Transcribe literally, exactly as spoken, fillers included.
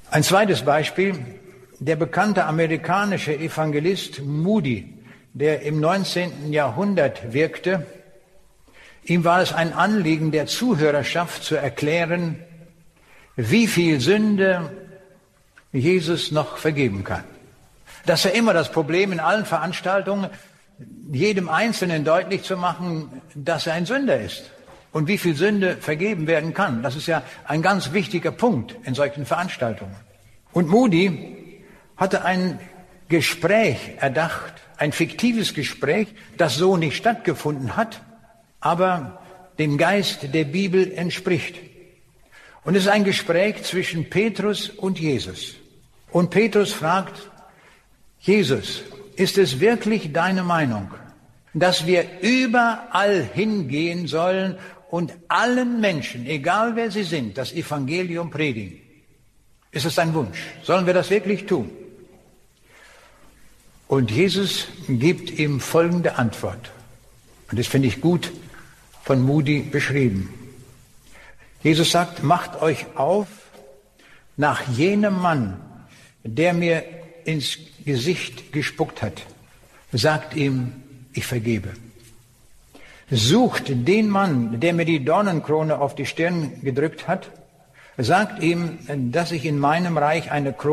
Ein zweites Beispiel, der bekannte amerikanische Evangelist Moody, der im neunzehnten Jahrhundert wirkte. Ihm war es ein Anliegen, der Zuhörerschaft zu erklären, wie viel Sünde Jesus noch vergeben kann. Das ist ja immer das Problem in allen Veranstaltungen, jedem Einzelnen deutlich zu machen, dass er ein Sünder ist und wie viel Sünde vergeben werden kann. Das ist ja ein ganz wichtiger Punkt in solchen Veranstaltungen. Und Moody hatte ein Gespräch erdacht, ein fiktives Gespräch, das so nicht stattgefunden hat, aber dem Geist der Bibel entspricht. Und es ist ein Gespräch zwischen Petrus und Jesus. Und Petrus fragt, Jesus, ist es wirklich deine Meinung, dass wir überall hingehen sollen und allen Menschen, egal wer sie sind, das Evangelium predigen? Ist es dein Wunsch? Sollen wir das wirklich tun? Und Jesus gibt ihm folgende Antwort. Und das finde ich gut von Moody beschrieben. Jesus sagt, macht euch auf nach jenem Mann, der mir ins Gesicht gespuckt hat. Sagt ihm, ich vergebe. Sucht den Mann, der mir die Dornenkrone auf die Stirn gedrückt hat. Sagt ihm, dass ich in meinem Reich eine Krone